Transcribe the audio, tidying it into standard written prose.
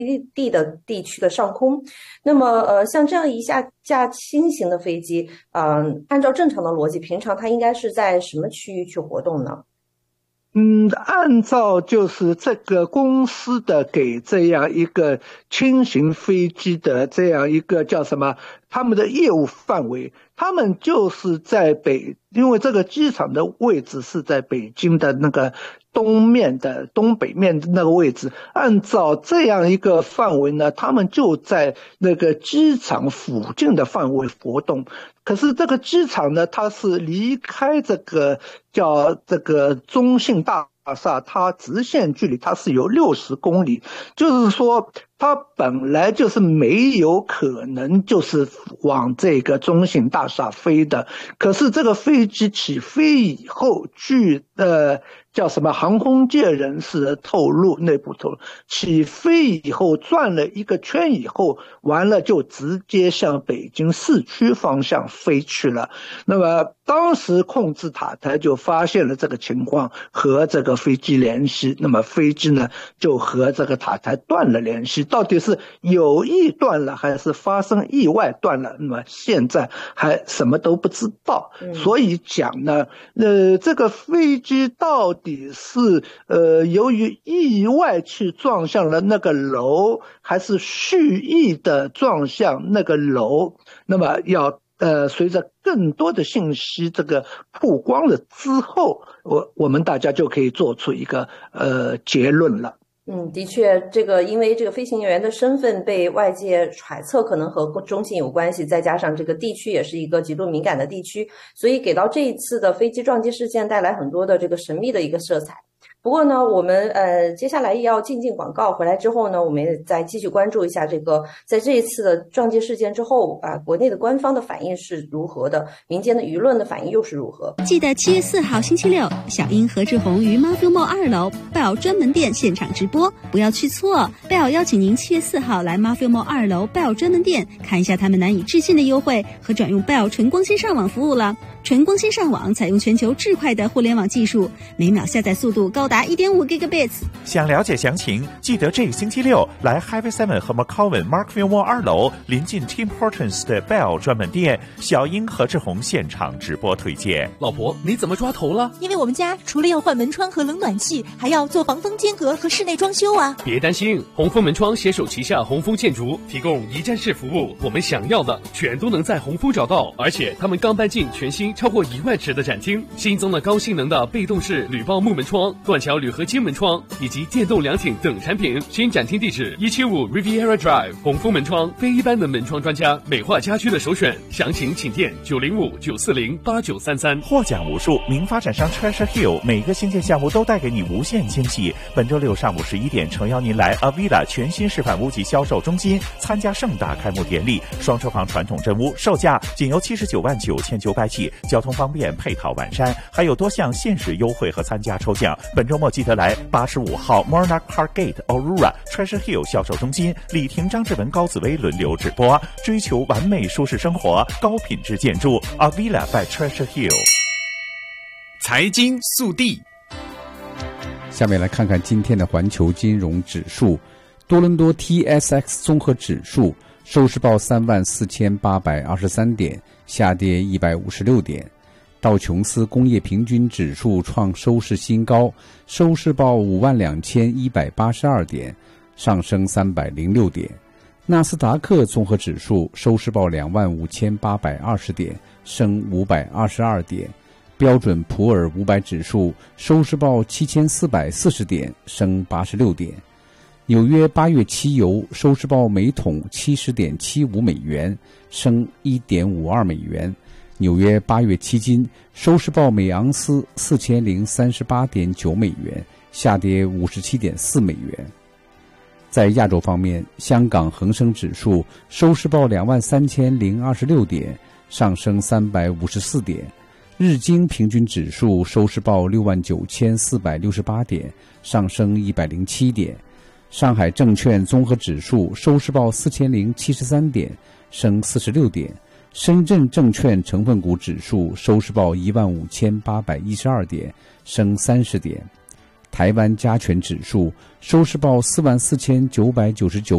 地的地区的上空。那么像这样一架轻型的飞机，按照正常的逻辑，平常它应该是在什么区域去活动呢？ 按照就是这个公司的给这样一个轻型飞机的这样一个叫什么，他们的业务范围，他们就是在因为这个机场的位置是在北京的那个东北面的那个位置，按照这样一个范围呢，他们就在那个机场附近的范围活动。可是这个机场呢，它是离开这个中信大厦，它直线距离它是有60公里，就是说它本来就是没有可能就是往这个中信大厦飞的。可是这个飞机起飞以后，据叫什么航空界人士透露，内部透露，起飞以后转了一个圈以后，完了就直接向北京市区方向飞去了。那么当时控制塔台就发现了这个情况，和这个飞机联系，那么飞机呢就和这个塔台断了联系，到底是有意断了还是发生意外断了，那么现在还什么都不知道。所以讲呢，这个飞机到底是由于意外去撞向了那个楼，还是蓄意的撞向那个楼，那么要随着更多的信息这个曝光了之后，我们大家就可以做出一个结论了。 的确，因为这个飞行员的身份被外界揣测可能和中信有关系，再加上这个地区也是一个极度敏感的地区，所以给到这一次的飞机撞击事件带来很多的这个神秘的一个色彩。不过呢，我们接下来要进广告，回来之后呢，我们也再继续关注一下在这一次的撞击事件之后国内的官方的反应是如何的，民间的舆论的反应又是如何。 记得7月4号星期六，小英何志宏于 Marvel Mall 2楼 Bell 专门店现场直播，不要去错。Bell 邀请您7月4号来 Marvel Mall 2楼 Bell 专门店看一下他们难以置信的优惠和转用 Bell 纯光纤上网服务了。纯光纤上网采用全球至快的互联网技术，每秒下载速度高达1.5 Gbps。 想了解详情，记得这个星期六来 Highway 7和 McCowan Markville Mall 2楼临近 Tim Hortons 的 Bell 专门店，小英何志宏现场直播推荐。 老婆，你怎么抓头了？ 因为我们家除了要换门窗和冷暖气，还要做防风间隔和室内装修啊。 别担心，红枫门窗携手旗下红枫建筑，提供一站式服务，我们想要的全都能在红枫找到。而且他们刚搬进全新超过1万尺的展厅，新增了高性能的被动式铝爆木门窗、断桥铝合金门窗以及电动凉亭等产品。新展厅地址175 Riviera Drive， 红枫门窗非一般的门窗专家，美化家居的首选。详情请电905-940-8933。 获奖无数，名发展商 Treasure Hill 每个新建项目都带给你无限惊喜。本周六上午11点，诚邀您来 Avila 全新示范屋及销售中心参加盛大开幕典礼。双车房传统真屋售价仅由79.9起，交通方便，配套完善，还有多项限时优惠和参加抽奖。本周末记得来85号 Monarch Park Gate Aurora Treasure Hill 销售中心，李婷、张志文、高紫薇轮流直播，追求完美舒适生活，高品质建筑 Avila by Treasure Hill。 财经速递， 下面来看看今天的环球金融指数。多伦多 TSX 综合指数收市报34,823点，下跌156点。道琼斯工业平均指数创收市新高，收市报52,182点，上升306点。纳斯达克综合指数收市报25,820点，升522点。标准普尔500指数收市报7,440点，升86点。纽约8月期油收市报每桶70.75美元，升1.52美元。纽约8月期金收市报每盎司4038.9美元，下跌57.4美元。在亚洲方面，香港恒生指数收市报23,026点，上升354点。日经平均指数收市报69,468点，上升107点。上海证券综合指数收市报4,073点，升46点。深圳证券成分股指数收市报15,812点，升30点。 台湾加权指数收市报44999